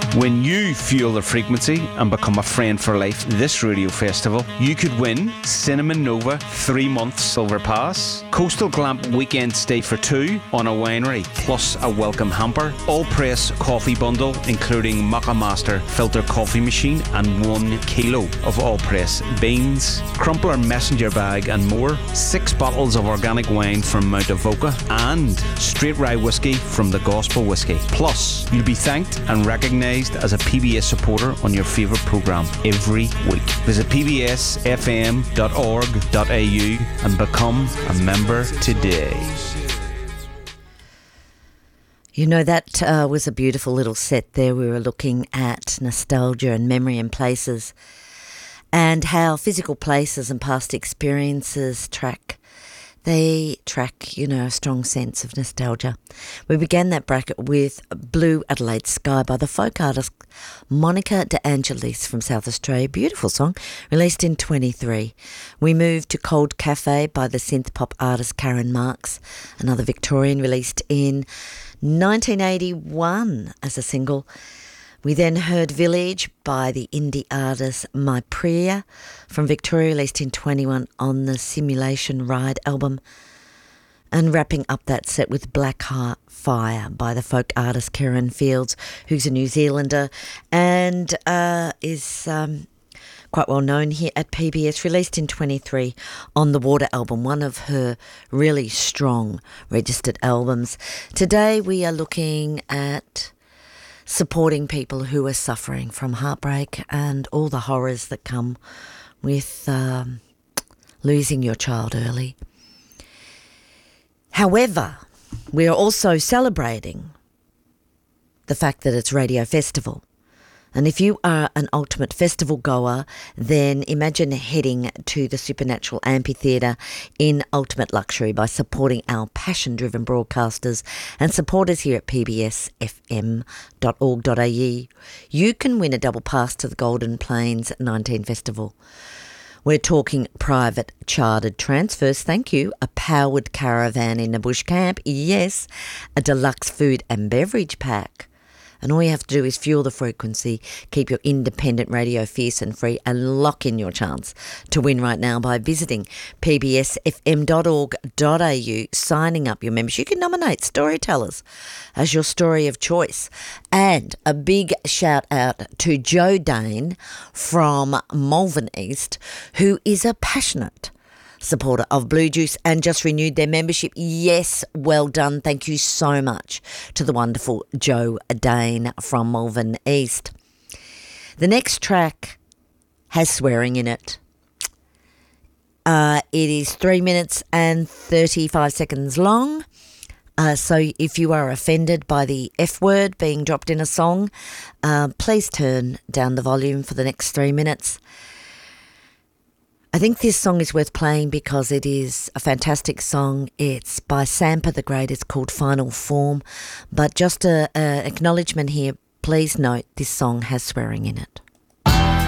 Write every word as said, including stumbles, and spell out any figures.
When you fuel the frequency and become a friend for life this radio festival, you could win Cinnamon Nova three-month silver pass, Coastal Glamp weekend stay for two on a winery, plus a welcome hamper, all-press coffee bundle including Maca Master filter coffee machine and one kilo of all-press beans, crumpler messenger bag and more, six bottles of organic wine from Mount Avoca and straight rye whiskey from the Gospel Whiskey. Plus, you'll be thanked and recognised as a P B S supporter on your favourite programme every week. Visit p b s f m dot org dot a u and become a member today. You know, that uh, was a beautiful little set there. We were looking at nostalgia and memory and places and how physical places and past experiences track They track, you know, a strong sense of nostalgia. We began that bracket with Blue Adelaide Sky by the folk artist Monica De Angelis from South Australia. Beautiful song, released in twenty-three. We moved to Cold Cafe by the synth pop artist Karen Marks, another Victorian, released in nineteen eighty-one as a single. We then heard Village by the indie artist My Priya from Victoria, released in twenty-one on the Simulation Ride album. And wrapping up that set with Black Heart Fire by the folk artist Karen Fields, who's a New Zealander and uh, is um, quite well known here at P B S, released in twenty-three on the Water album, one of her really strong registered albums. Today we are looking at supporting people who are suffering from heartbreak and all the horrors that come with um, losing your child early. However, we are also celebrating the fact that it's Radio Festival. And if you are an ultimate festival goer, then imagine heading to the Supernatural Amphitheatre in ultimate luxury by supporting our passion-driven broadcasters and supporters here at p b s f m dot org dot a u. You can win a double pass to the Golden Plains nineteen Festival. We're talking private chartered transfers, thank you, a powered caravan in a bush camp, yes, a deluxe food and beverage pack. And all you have to do is fuel the frequency, keep your independent radio fierce and free, and lock in your chance to win right now by visiting p b s f m dot org dot a u, signing up your members. You can nominate storytellers as your story of choice. And a big shout out to Joe Dane from Malvern East, who is a passionate supporter of Blue Juice and just renewed their membership. Yes, well done. Thank you so much to the wonderful Joe Dane from Malvern East. The next track has swearing in it. Uh, it is three minutes and thirty-five seconds long. Uh, so if you are offended by the F word being dropped in a song, uh, please turn down the volume for the next three minutes. I think this song is worth playing because it is a fantastic song. It's by Sampa the Great. It's called Final Form. But just an acknowledgement here, please note this song has swearing in it.